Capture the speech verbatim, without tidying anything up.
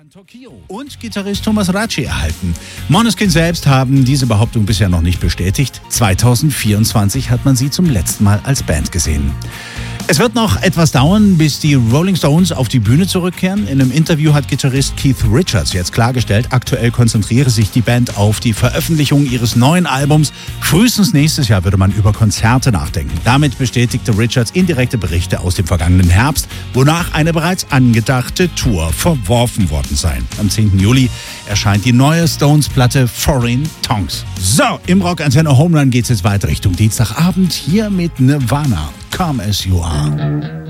Tokio und Gitarrist Thomas Racci erhalten. Måneskin selbst haben diese Behauptung bisher noch nicht bestätigt. zwanzig vierundzwanzig hat man sie zum letzten Mal als Band gesehen. Es wird noch etwas dauern, bis die Rolling Stones auf die Bühne zurückkehren. In einem Interview hat Gitarrist Keith Richards jetzt klargestellt, aktuell konzentriere sich die Band auf die Veröffentlichung ihres neuen Albums. Frühestens nächstes Jahr würde man über Konzerte nachdenken. Damit bestätigte Richards indirekte Berichte aus dem vergangenen Herbst, wonach eine bereits angedachte Tour verworfen worden sei. Am zehnten Juli erscheint die neue Stones-Platte Foreign Tongues. So, im Rock-Antenne Home Run geht's jetzt weiter Richtung Dienstagabend hier mit Nirvana. Come As You Are.